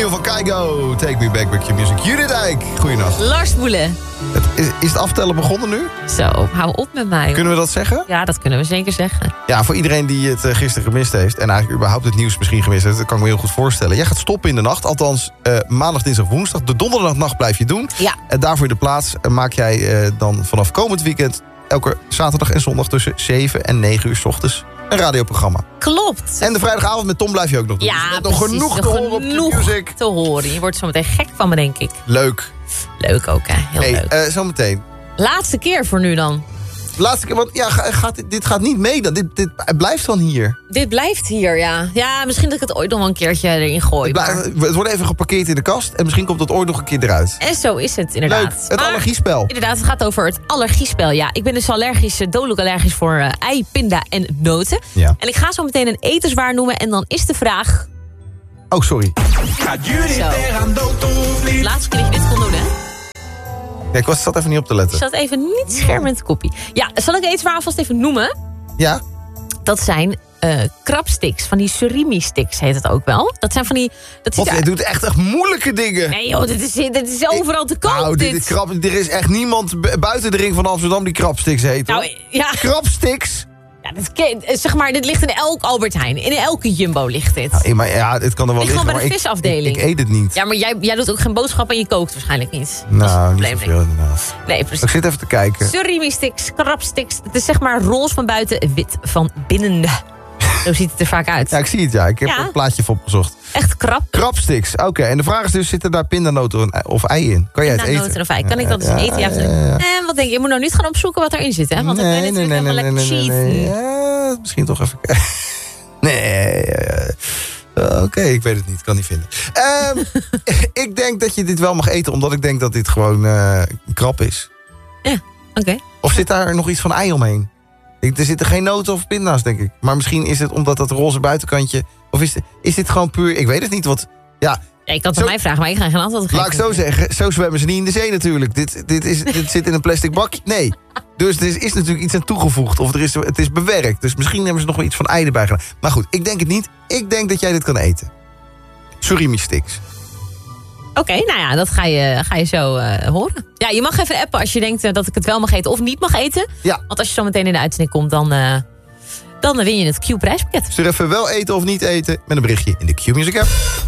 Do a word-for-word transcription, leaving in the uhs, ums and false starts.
single van Kygo. Take me back with your music. Judith Eyck, goeienacht. Lars Boelen. Het, is, is het afstellen begonnen nu? Zo, hou op met mij. Kunnen we dat zeggen? Ja, dat kunnen we zeker zeggen. Ja, voor iedereen die het uh, gisteren gemist heeft... en eigenlijk überhaupt het nieuws misschien gemist heeft... dat kan ik me heel goed voorstellen. Jij gaat stoppen in de nacht. Althans, uh, maandag, dinsdag, woensdag. De donderdagnacht blijf je doen. Ja. En daarvoor de plaats uh, maak jij uh, dan vanaf komend weekend... elke zaterdag en zondag tussen zeven en negen uur 's ochtends... een radioprogramma. Klopt. En de vrijdagavond met Tom blijf je ook nog doen. Ja, dus je hebt nog precies, genoeg te horen op genoeg Q-Music. te horen. Je wordt zo meteen gek van me, denk ik. Leuk. Leuk ook, hè. Heel hey, leuk. Uh, zometeen. Laatste keer voor nu dan. Laatste keer, want ja, gaat, dit, dit gaat niet mee. Dan. Dit, dit het blijft dan hier. Dit blijft hier, ja. Ja, misschien dat ik het ooit nog wel een keertje erin gooi. Het, blijft, het wordt even geparkeerd in de kast... en misschien komt het ooit nog een keer eruit. En zo is het, inderdaad. Leuk, het maar, allergiespel. Inderdaad, het gaat over het allergiespel. Ja, ik ben dus allergisch, dodelijk allergisch voor uh, ei, pinda en noten. Ja. En ik ga zo meteen een etenswaar noemen. En dan is de vraag... Oh, sorry. Gaat jullie weer aan dood of niet? Laatste keer dat je dit kon doen, hè? Ja, ik was, zat even niet op te letten. Ik zat even niet scherm met de kopie. Ja, zal ik etenswaar alvast even noemen? Ja? Dat zijn uh, krabsticks. Van die surimi sticks heet het ook wel. Dat zijn van die... Dat Want ziet jij er... doet echt, echt moeilijke dingen. Nee joh, dit is, dit is overal te koop. Nou, dit, dit. is krab, er is echt niemand b- buiten de ring van Amsterdam die krabsticks heet. Nou, hoor. ja. Krabsticks? Ja, dit, ken- zeg maar, dit ligt in elk Albert Heijn. In elke Jumbo ligt dit. Nou, maar ja, dit kan er wel Ligt liggen. gewoon bij maar de ik- visafdeling. Ik, ik eet het niet. Ja, maar jij, jij doet ook geen boodschap en je kookt waarschijnlijk niet. Dat is het nou, niet probleem, zoveel denk ik. inderdaad. Nee, precies. Ik zit even te kijken. Surimi sticks, krabsticks. Het is zeg maar roze van buiten, wit van binnen. Zo ziet het er vaak uit. Ja, ik zie het, ja. Ik heb Ja. er een plaatje voor opgezocht. Echt krap. Krabsticks, oké. En de vraag is dus, zitten daar pindanoten of ei in? Kan jij het eten? Pindanoten of ei. Kan ik dat eens eten? Ja, ja, ja. En wat denk je? Je moet nou niet gaan opzoeken wat erin zit, hè? Want dan ben je natuurlijk helemaal lekker cheaten. Ja, misschien toch even... nee, uh, oké, ik weet het niet. Kan niet vinden. Um, ik denk dat je dit wel mag eten, omdat ik denk dat dit gewoon uh, krap is. Ja, oké. Okay. Of zit daar nog iets van ei omheen? Ik, er zitten geen noten of pinda's, denk ik. Maar misschien is het omdat dat roze buitenkantje... Of is, is dit gewoon puur... Ik weet het niet, wat... Ja, ja, je kan het aan mij vragen, maar ik ga geen antwoord geven. laat ik zo zeggen, zo zwemmen ze niet in de zee natuurlijk. Dit, dit, is, dit zit in een plastic bakje. Nee. Dus er is, is natuurlijk iets aan toegevoegd. Of er is, het is bewerkt. Dus misschien hebben ze nog wel iets van ei erbij gedaan. Maar goed, ik denk het niet. Ik denk dat jij dit kan eten. Surimi sticks. Oké, okay, nou ja, dat ga je, ga je zo uh, horen. Ja, je mag even appen als je denkt uh, dat ik het wel mag eten of niet mag eten. Ja. Want als je zo meteen in de uitzending komt, dan, uh, dan win je het Q-prijspakket. Stuur even wel eten of niet eten met een berichtje in de Q-Music app.